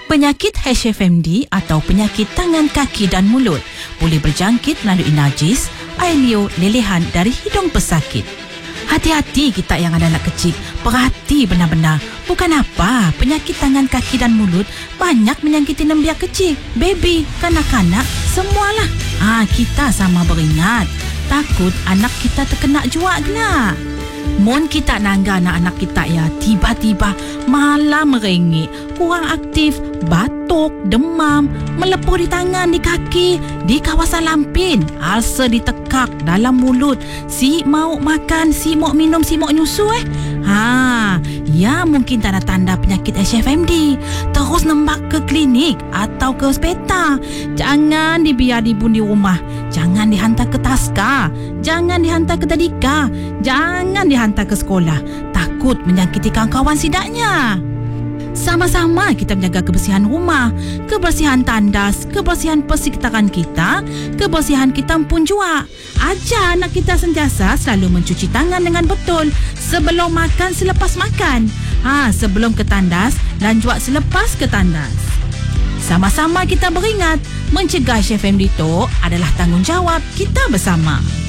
Penyakit HFMD atau penyakit tangan, kaki dan mulut boleh berjangkit melalui najis, air liur, lelehan dari hidung pesakit. Hati-hati kita yang ada anak kecil, perhati benar-benar. Bukan apa, penyakit tangan, kaki dan mulut banyak menyangkiti nembiak kecil, baby, kanak-kanak, semualah. Kita sama beringat, takut anak kita terkena juak gelak. Mon kita nangga anak-anak kita ya, tiba-tiba malah merengek, kurang aktif, batuk, demam, melepuh di tangan, di kaki, di kawasan lampin, ulcer di tekak, dalam mulut, si mau makan, si mau minum, si mau nyusu ya mungkin tanda-tanda penyakit HFMD. Terus nembak ke klinik atau ke hospital. Jangan dibiar dibun di rumah. Jangan dihantar ke taska. Jangan dihantar ke tadika. Jangan dihantar ke sekolah. Takut menyakiti kawan-kawan sidaknya. Sama-sama kita menjaga kebersihan rumah, kebersihan tandas, kebersihan persekitaran kita, kebersihan kita pun juga. Ajar anak kita sentiasa selalu mencuci tangan dengan betul sebelum makan, selepas makan, sebelum ke tandas dan juga selepas ke tandas. Sama-sama kita beringat, mencegah HFMD itu adalah tanggungjawab kita bersama.